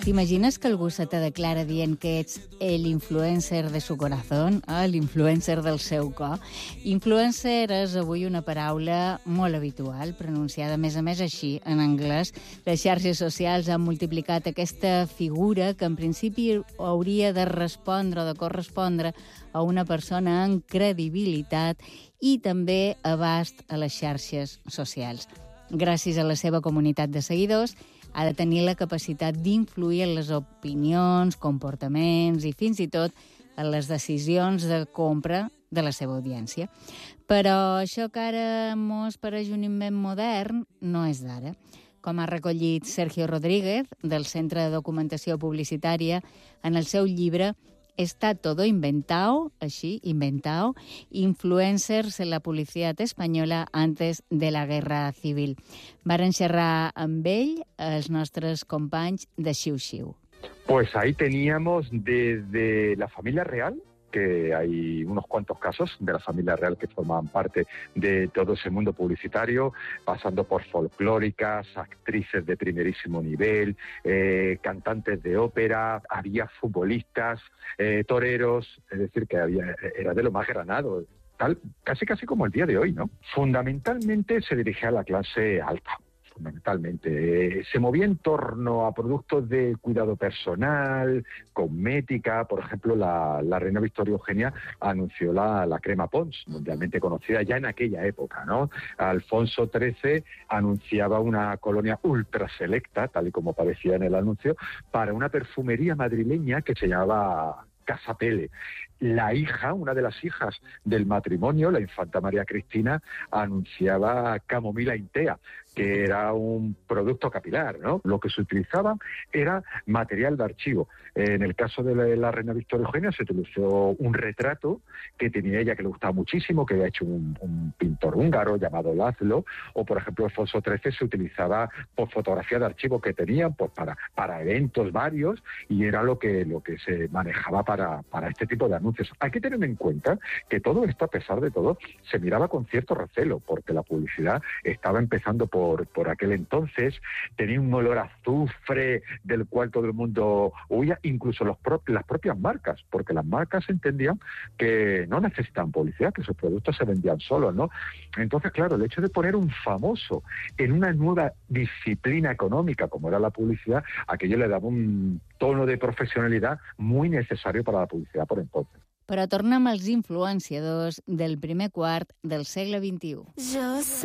T'imagines que algú se te declara dient que ets l'influencer de su corazón, l'influencer del seu cor? Influencer és avui una paraula molt habitual, pronunciada a més així en anglès. Les xarxes socials han multiplicat aquesta figura que en principi hauria de respondre o de correspondre a una persona amb credibilitat i també abast a les xarxes socials. Gràcies a la seva comunitat de seguidors, ha de tenir la capacitat d'influir en les opinions, comportaments i fins i tot en les decisions de compra de la seva audiència. Però això que ara mos pareix un invent modern no és d'ara. Com ha recollit Sergio Rodríguez, del Centre de Documentació Publicitària, en el seu llibre Está todo inventado, així, inventado, influencers en la publicitat espanyola antes de la Guerra Civil. Varen xerrar amb ell els nostres companys de Xiu-Xiu. Pues ahí teníamos desde la familia real, que hay unos cuantos casos de la familia real que formaban parte de todo ese mundo publicitario, pasando por folclóricas, actrices de primerísimo nivel, cantantes de ópera, había futbolistas, toreros, es decir, que era de lo más granado, casi como el día de hoy, ¿no? Fundamentalmente se dirigía a la clase alta. Fundamentalmente. Se movía en torno a productos de cuidado personal, cosmética. Por ejemplo, la reina Victoria Eugenia anunció la crema Pond's, mundialmente conocida ya en aquella época, ¿no? Alfonso XIII anunciaba una colonia ultra selecta, tal y como parecía en el anuncio, para una perfumería madrileña que se llamaba Casa Pele. La hija, una de las hijas del matrimonio, la infanta María Cristina, anunciaba Camomila Intea, que era un producto capilar, ¿no? Lo que se utilizaba era material de archivo. En el caso de la reina Victoria Eugenia se utilizó un retrato que tenía ella, que le gustaba muchísimo, que había hecho un pintor húngaro llamado Laszlo, o por ejemplo Alfonso XIII se utilizaba por fotografía de archivo que tenían pues, para eventos varios, y era lo que se manejaba para este tipo de anuncios. Hay que tener en cuenta que todo esto, a pesar de todo, se miraba con cierto recelo, porque la publicidad estaba empezando por aquel entonces, tenía un olor a azufre del cual todo el mundo huía, incluso las propias marcas, porque las marcas entendían que no necesitaban publicidad, que sus productos se vendían solos, ¿no? Entonces, claro, el hecho de poner un famoso en una nueva disciplina económica como era la publicidad, aquello le daba un tono de profesionalidad muy necesario para la publicidad por entonces. Però tornem als influenciadors del primer quart del segle XXI.